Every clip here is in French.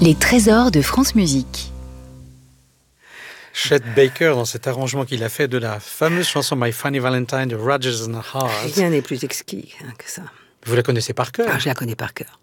Les trésors de France Musique. Chet Baker, dans cet arrangement qu'il a fait de la fameuse chanson My Funny Valentine de Rodgers and Hart. Rien n'est plus exquis que ça. Vous la connaissez par cœur? Je la connais par cœur.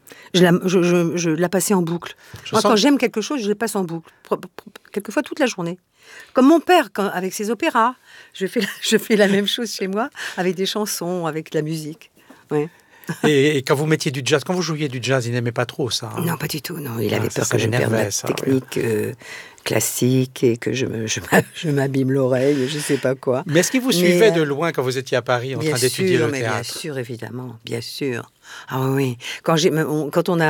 Je la passais en boucle. Quand j'aime quelque chose, je la passe en boucle. Quelquefois toute la journée. Comme mon père, avec ses opéras. Je fais la même chose chez moi, avec des chansons, avec de la musique. Ouais. Et quand vous mettiez du jazz, quand vous jouiez du jazz, il n'aimait pas trop ça. Non, pas du tout. Non, il avait peur que je perde la technique classique et que je m'abîme l'oreille, je ne sais pas quoi. Mais est-ce qu'il vous suivait de loin quand vous étiez à Paris en train d'étudier le théâtre? Bien sûr, évidemment, bien sûr. Ah oui, quand on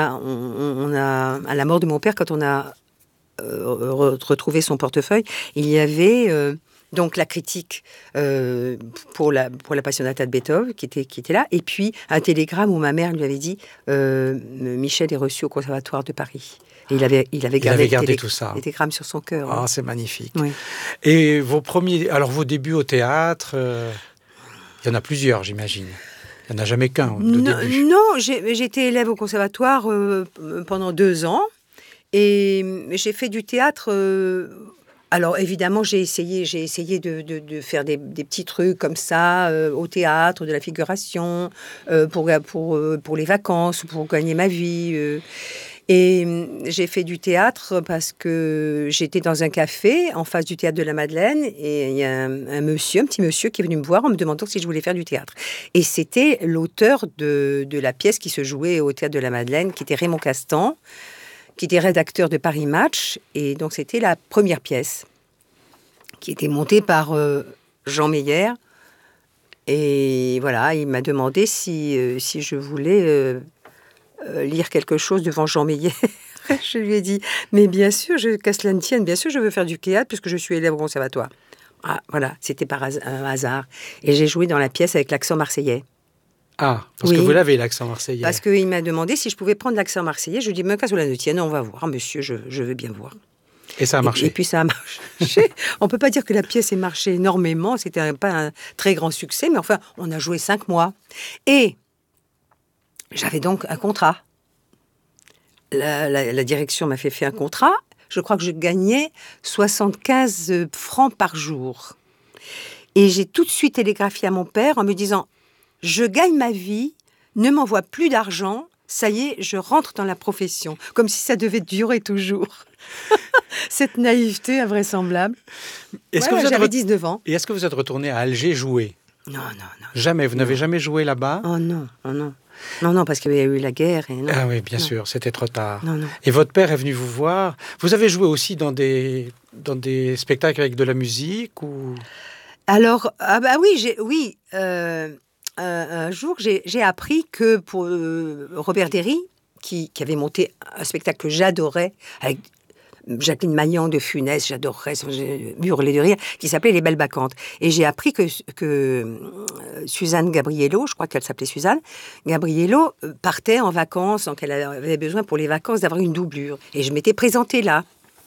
a à la mort de mon père, quand on a retrouvé son portefeuille, il y avait donc la critique pour la Passionata de Beethoven qui était là, et puis un télégramme où ma mère lui avait dit Michel est reçu au Conservatoire de Paris. Et il avait gardé tout ça. Les télégrammes sur son cœur. Ah, c'est magnifique. Oui. Et vos débuts au théâtre, il y en a plusieurs, j'imagine. Il n'y en a jamais qu'un de début. Non, j'ai été élève au Conservatoire pendant 2 ans, et j'ai fait du théâtre. Alors évidemment, j'ai essayé de faire des petits trucs comme ça au théâtre, de la figuration, pour les vacances, pour gagner ma vie. Et j'ai fait du théâtre parce que j'étais dans un café en face du théâtre de la Madeleine, et il y a un petit monsieur qui est venu me voir en me demandant si je voulais faire du théâtre. Et c'était l'auteur de la pièce qui se jouait au théâtre de la Madeleine, qui était Raymond Castan, qui était rédacteur de Paris Match. Et donc c'était la première pièce qui était montée par Jean Meyer. Et voilà, il m'a demandé si je voulais lire quelque chose devant Jean Meyer. Je lui ai dit, mais bien sûr, qu'à cela ne tienne, bien sûr, je veux faire du théâtre puisque je suis élève au conservatoire. Ah, voilà, c'était par un hasard. Et j'ai joué dans la pièce avec l'accent marseillais. Ah, parce que vous l'avez, l'accent marseillais. Parce qu'il m'a demandé si je pouvais prendre l'accent marseillais. Je lui ai dit, mais qu'à cela ne tienne, on va voir, monsieur, je veux bien voir. Et ça a marché. Et puis ça a marché. On ne peut pas dire que la pièce ait marché énormément, c'était pas un très grand succès, mais enfin, on a joué 5 mois. Et j'avais donc un contrat. La direction m'a fait un contrat. Je crois que je gagnais 75 francs par jour. Et j'ai tout de suite télégraphié à mon père en me disant « Je gagne ma vie, ne m'envoie plus d'argent, ça y est, je rentre dans la profession. » Comme si ça devait durer toujours. Cette naïveté invraisemblable. J'avais 19 ans. Et est-ce que vous êtes retourné à Alger jouer? Non. Jamais? Vous n'avez jamais joué là-bas? Oh non. Non, parce qu'il y a eu la guerre. Ah oui, bien sûr, c'était trop tard. Non. Et votre père est venu vous voir. Vous avez joué aussi dans des spectacles avec de la musique ou... Alors, un jour, j'ai appris que pour Robert Derry, qui avait monté un spectacle que j'adorais, avec Jacqueline Magnan de Funès, j'adorais, hurler de rire, qui s'appelait Les Belles Bacchantes. Et j'ai appris que Suzanne Gabriello, je crois qu'elle s'appelait Suzanne Gabriello, partait en vacances, donc elle avait besoin pour les vacances d'avoir une doublure. Et je m'étais présentée là.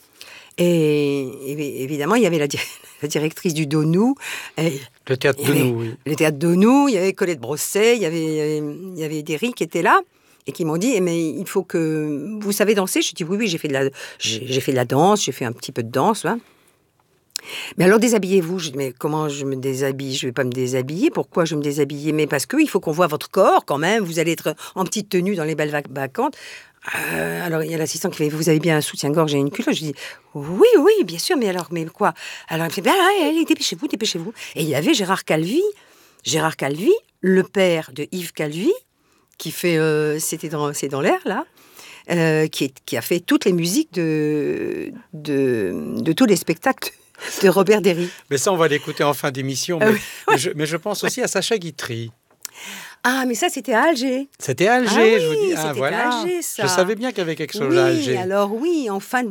Et évidemment, il y avait la directrice du Donou. Le théâtre Donou, oui. Le théâtre Donou, il y avait Colette Brosset, il y avait Derry qui était là. Et qui m'ont dit, mais il faut que... Vous savez danser? Je dis, oui, j'ai fait de la danse, j'ai fait un petit peu de danse. Hein. Mais alors, déshabillez-vous. Je dis, mais comment je me déshabille? Je ne vais pas me déshabiller. Pourquoi je me déshabiller? Mais parce qu'il faut qu'on voit votre corps quand même. Vous allez être en petite tenue dans les belles bacchantes. Alors, il y a l'assistant qui fait, vous avez bien un soutien-gorge et une culotte? Je dis, oui, bien sûr, mais quoi? Alors, il me fait, allez, dépêchez-vous. Et il y avait Gérard Calvi, le père de Yves Calvi, qui fait C'est dans l'air, là, qui a fait toutes les musiques de tous les spectacles de Robert Derry. Mais ça, on va l'écouter en fin d'émission. Mais je pense aussi à Sacha Guitry. Ah, mais ça, c'était à Alger. C'était à Alger, oui, je vous dis. c'était voilà. à Alger, ça. Je savais bien qu'il y avait quelque chose à Alger. Oui, en fin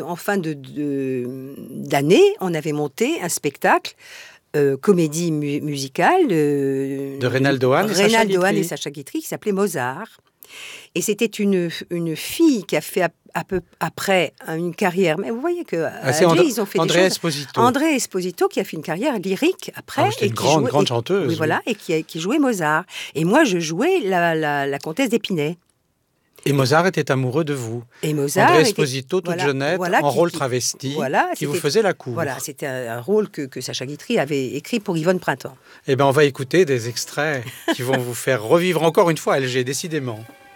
d'année, on avait monté un spectacle comédie musicale de Reynaldo Hahn et Sacha Guitry qui s'appelait Mozart. Et c'était une fille qui a fait un peu après une carrière. Mais vous voyez que ils ont fait André Esposito. André Esposito qui a fait une carrière lyrique après. C'était une grande chanteuse. Oui, voilà, et qui jouait Mozart. Et moi, je jouais la comtesse d'Épinay. Et Mozart était amoureux de vous. Et Mozart André était- Esposito, toute voilà, jeunette, voilà, en qui- rôle qui- travesti, voilà, qui vous c'était- faisait la cour. Voilà, c'était un rôle que Sacha Guitry avait écrit pour Yvonne Printemps. Eh bien, on va écouter des extraits qui vont vous faire revivre encore une fois Alger, décidément.